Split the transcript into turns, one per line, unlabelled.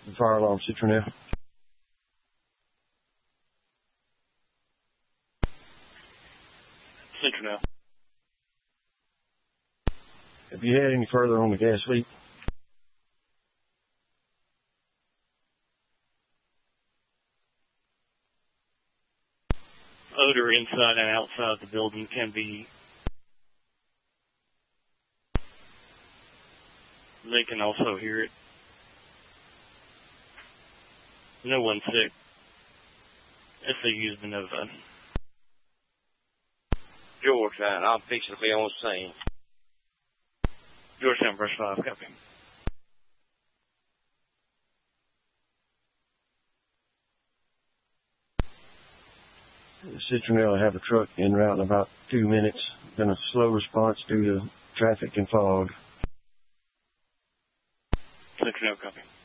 The fire alarm, Citronelle.
Citronelle.
Have you had any further on the gas leak?
Odor inside and outside the building can be. They can also hear it. No one's sick. SAU's been notified.
Georgetown, I'm fixing to be on the scene.
Georgetown, Brush 5, copy.
Citronelle, I have a truck en route in about 2 minutes. Been a slow response due to traffic and fog.
Citronelle, copy.